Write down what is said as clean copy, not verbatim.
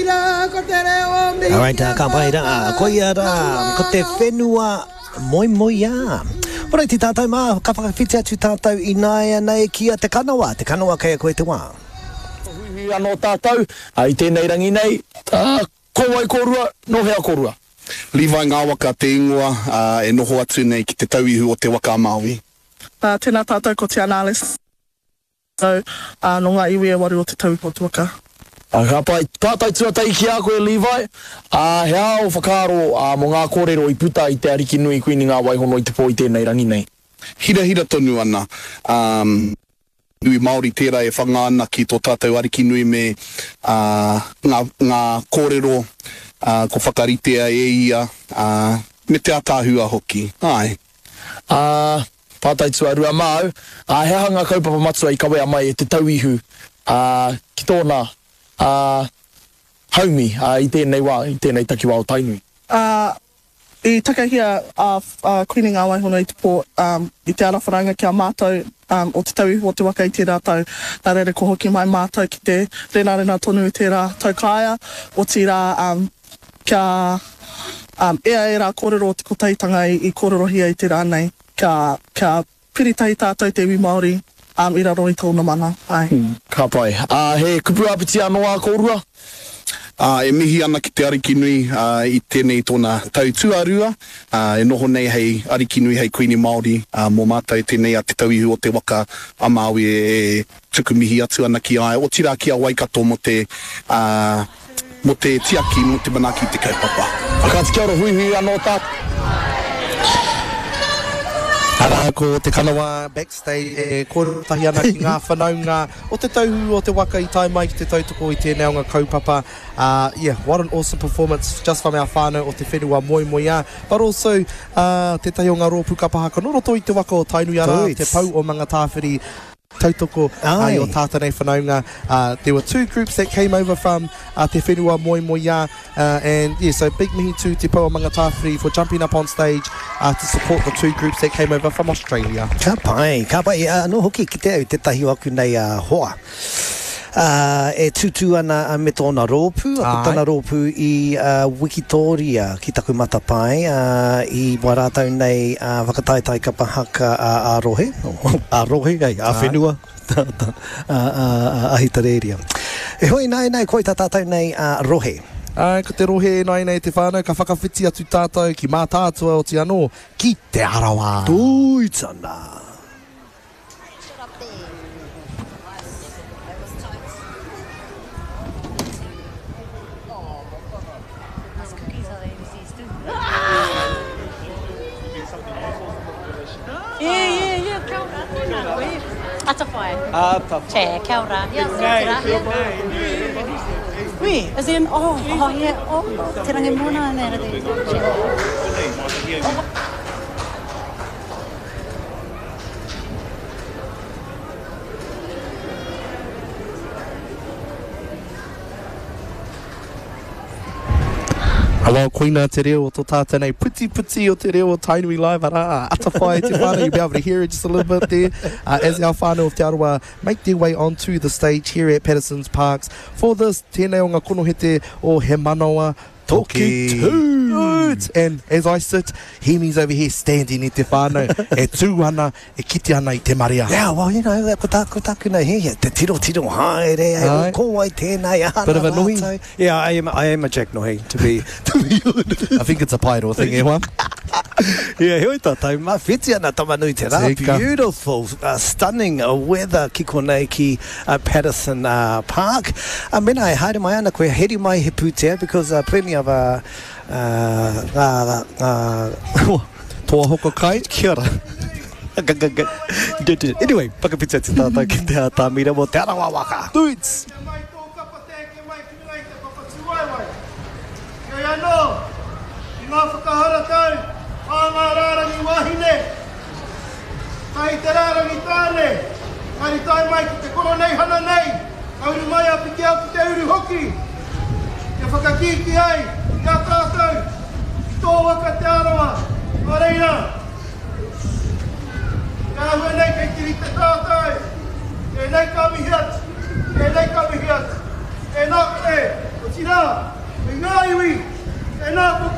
Alright, ka paira ko ia ko te whenua moia. Ora te tātou mā, ka whakawhiti atu tātou I nāia nei kia te kanawa kaya koe te wā. Hui anō tātou, I tēnei rangi nei, kōwai kōrua, no hea kōrua. Levi ngā waka te ingoa, e noho atu nei ki te tauihu o te waka Māui. Tēnā tātou ko te Anales. So, no ngā iwi e waru o te tauihu o te waka. Ka pai, tātai tuatai ki a koe Levi, hea o whakaro mō ngā kōrero I puta I te ariki nui kuini ngā waihono I te pō I tēnei rangi nei. Hira tonu ana. Nui Māori tērā e whanga ana ki tō tātou ariki nui me ngā kōrero ko whakaritea e ia me te atāhua hoki. Ai. Tātai tuarua māu, hea hanga kaupapa matua I kawea mai e te tauihu ki tōna haumi I tēnei wā, I tēnei takiwā o Tainui. I takahia kuini ngā waihono I te pō, I te arawharanga kia mātou o te tauihu o te waka I tērā tau. Nā reire ko hoki mai mātou ki te rena tonu I tērā tau kāia, o tērā kia ea kōrero o te kotaitanga I kōrerohia I tērā nei, kia piritai tātou te iwi Māori. I raro I tōna mana. Ka pai. He kupu apiti anō a kōrua? E mihi ana ki te ariki nui I tēnei tōna tau tuarua. E noho nei hei ariki nui hei kuini Māori. Mō mātou e tēnei a te tauihu o te waka a Māui e tuku mihi atu ana ki ai. O tira ki a Waikato mo te tiaki, mo te manaki te kaupapa. Kāti kia ora hui anō tātou. Ara ko te kanawa backstage e kōrutahi ana ki ngā whanaunga o te tauhu o te waka I tai mai ki te tautoko I tēnei o ngā kaupapa. What an awesome performance just from our whānau o te whenua moia. But also te tahi o ngā rōpū ka paha ka noroto I te waka o Tainui ara, te pau o mga tāwhiri tautoko I o tātanei whanaunga. There were two groups that came over from te whenua moia and so big mihi to te pau o mga tāwhiri for jumping up on stage to support the two groups that came over from Australia. Ka pai, no hoki ki te au te tahi waku nei hoa. E tutu ana me tōna rōpū, tōna rōpū I Wikitoria ki taku matapai I warātau nei whakataitai ka pahaka a rohe, a whenua, a hitareria. E hoi nei koe tā tātou nei rohe. Ko te rohe nei te whānau, ka whakawhiti atu tātou ki mā tātua o te anō, ki te arawa. Tūitana. Chair, kia ora. Oui, as in, te rangi mōna nera Hello, Queena te reo o tō tātanei puti o te reo o Tainui Live ara atawhai te whānau. You'll be able to hear it just a little bit there as our whānau of Te Arawa make their way onto the stage here at Patterson's Parks for this tēnei o ngā konohete o He Manawa Toki Tū. And as I sit, Hemi's over here standing I te whānau, e tū ana, e kite ana I te maria. Yeah, well, you know, ko tāku nei he, te tiro haere, ko wai tēnei ana. Bit of a nohi? Yeah, I am a Jack Nohi, to be honest. I think it's a Pairo thing, Ewa. Yeah, hoi tātou, mā whiti ana tamanui te rā. Beautiful, stunning weather ki konei ki Patterson Park. Mena e haere mai ana koe heri mai he pūtea, because plenty of Toa hoko kai. Kia ora. Anyway, pakapita te tātou ki te tāmira mo te arawa waka. Duits! Kia anō, I ngā whakahara tau, ngā rārangi wahine, kai te rārangi tāne, kai tai mai ki te koro nei hana nei, kauri mai a piki au ki te uru hoki, kia whakakiki ai, kia tātou, I tō waka te arawa, a reira. Kia hua nei kei tiri te tātou, e nei ka mihiat, e nei ka mihiat, e nā e, o tina. e nā